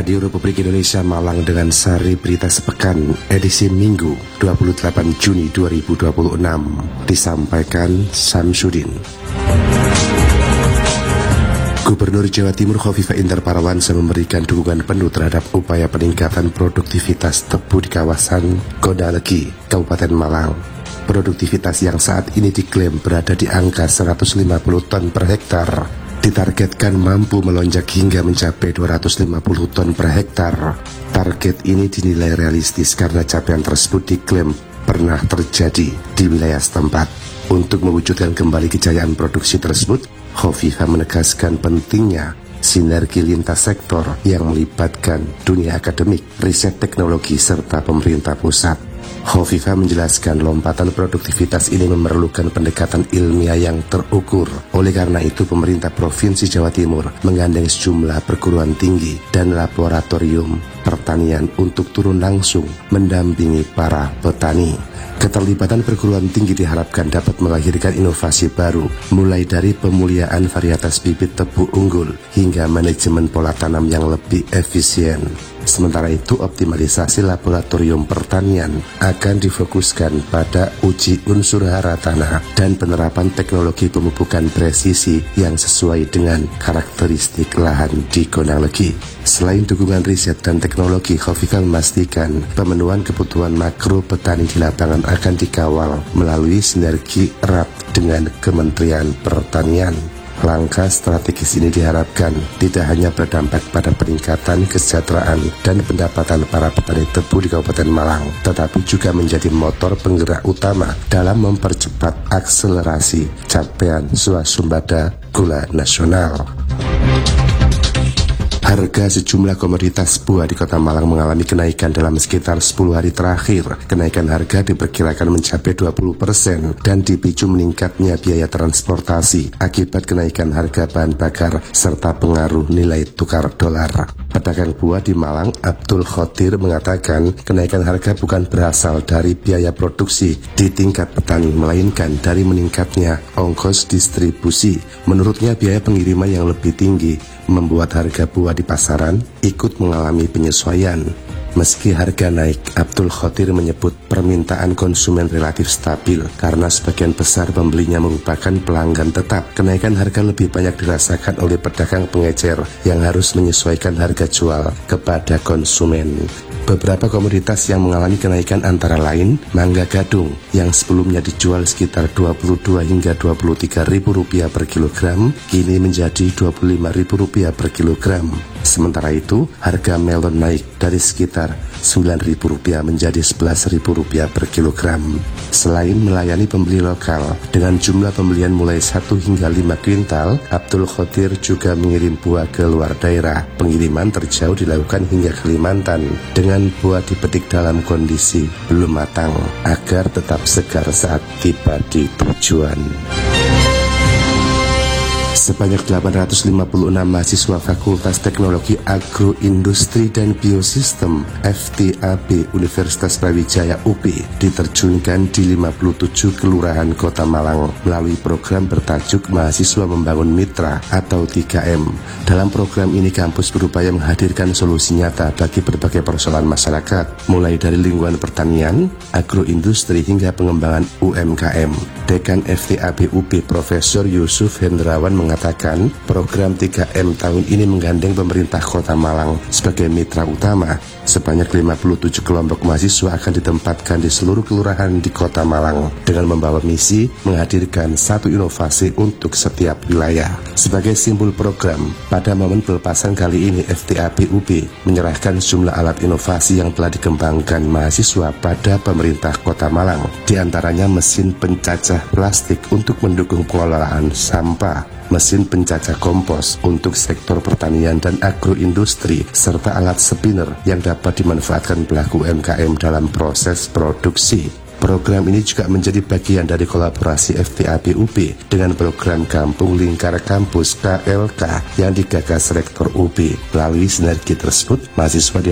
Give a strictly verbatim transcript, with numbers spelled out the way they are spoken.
Radio Republik Indonesia Malang dengan Sari Berita Sepekan edisi Minggu dua puluh delapan Juni dua ribu dua puluh enam disampaikan Samsudin. Gubernur Jawa Timur Khofifah Indar Parawansa memberikan dukungan penuh terhadap upaya peningkatan produktivitas tebu di kawasan Kodalegi, Kabupaten Malang. Produktivitas yang saat ini diklaim berada di angka seratus lima puluh ton per hektar, ditargetkan mampu melonjak hingga mencapai dua ratus lima puluh ton per hektar. Target ini dinilai realistis karena capaian tersebut diklaim pernah terjadi di wilayah setempat. Untuk mewujudkan kembali kejayaan produksi tersebut, Khofifah menegaskan pentingnya sinergi lintas sektor yang melibatkan dunia akademik, riset teknologi, serta pemerintah pusat. Khofifah menjelaskan lompatan produktivitas ini memerlukan pendekatan ilmiah yang terukur. Oleh karena itu, pemerintah Provinsi Jawa Timur menggandeng sejumlah perguruan tinggi dan laboratorium pertanian untuk turun langsung mendampingi para petani. Keterlibatan perguruan tinggi diharapkan dapat melahirkan inovasi baru, mulai dari pemuliaan varietas bibit tebu unggul hingga manajemen pola tanam yang lebih efisien. Sementara itu, optimalisasi laboratorium pertanian akan difokuskan pada uji unsur hara tanah dan penerapan teknologi pemupukan presisi yang sesuai dengan karakteristik lahan di Kodalegi. Selain dukungan riset dan teknologi, Khofifah memastikan pemenuhan kebutuhan makro petani di lapangan akan dikawal melalui sinergi erat dengan Kementerian Pertanian. Langkah strategis ini diharapkan tidak hanya berdampak pada peningkatan kesejahteraan dan pendapatan para petani tebu di Kabupaten Malang, tetapi juga menjadi motor penggerak utama dalam mempercepat akselerasi capaian swasembada gula nasional. Harga sejumlah komoditas buah di Kota Malang mengalami kenaikan dalam sekitar sepuluh hari terakhir. Kenaikan harga diperkirakan mencapai dua puluh persen dan dipicu meningkatnya biaya transportasi akibat kenaikan harga bahan bakar serta pengaruh nilai tukar dolar. Pedagang buah di Malang, Abdul Khotir, mengatakan kenaikan harga bukan berasal dari biaya produksi di tingkat petani, melainkan dari meningkatnya ongkos distribusi. Menurutnya, biaya pengiriman yang lebih tinggi membuat harga buah di pasaran ikut mengalami penyesuaian. Meski harga naik, Abdul Khotir menyebut permintaan konsumen relatif stabil karena sebagian besar pembelinya merupakan pelanggan tetap. Kenaikan harga lebih banyak dirasakan oleh pedagang pengecer yang harus menyesuaikan harga jual kepada konsumen. Beberapa komoditas yang mengalami kenaikan antara lain mangga gadung yang sebelumnya dijual sekitar dua puluh dua hingga dua puluh tiga ribu rupiah per kilogram, kini menjadi dua puluh lima ribu rupiah per kilogram. Sementara itu, harga melon naik dari sekitar sembilan ribu rupiah menjadi sebelas ribu rupiah per kilogram. Selain melayani pembeli lokal dengan jumlah pembelian mulai satu hingga lima kuintal, Abdul Khotir juga mengirim buah ke luar daerah. Pengiriman terjauh dilakukan hingga Kalimantan dengan buah dipetik dalam kondisi belum matang agar tetap segar saat tiba di tujuan. Sebanyak delapan ratus lima puluh enam mahasiswa Fakultas Teknologi Agroindustri dan Biosistem F T A B Universitas Brawijaya U P diterjunkan di lima puluh tujuh kelurahan Kota Malang melalui program bertajuk Mahasiswa Membangun Mitra atau tiga M. Dalam program ini, kampus berupaya menghadirkan solusi nyata bagi berbagai persoalan masyarakat, mulai dari lingkungan pertanian, agroindustri hingga pengembangan U M K M. Dekan F T A B U P Profesor Yusuf Hendrawan mengatakan program tiga M tahun ini menggandeng pemerintah Kota Malang sebagai mitra utama. Sebanyak lima puluh tujuh kelompok mahasiswa akan ditempatkan di seluruh kelurahan di Kota Malang dengan membawa misi menghadirkan satu inovasi untuk setiap wilayah. Sebagai simbol program, pada momen pelepasan kali ini F T A B U P menyerahkan sejumlah alat inovasi yang telah dikembangkan mahasiswa pada pemerintah Kota Malang, di antaranya mesin pencacah plastik untuk mendukung pengelolaan sampah, mesin pencacah kompos untuk sektor pertanian dan agroindustri, serta alat spinner yang dapat dimanfaatkan pelaku U M K M dalam proses produksi. Program ini juga menjadi bagian dari kolaborasi F T A B U P dengan program Kampung Lingkar Kampus K L K yang digagas Rektor U P. Melalui sinergi tersebut, mahasiswa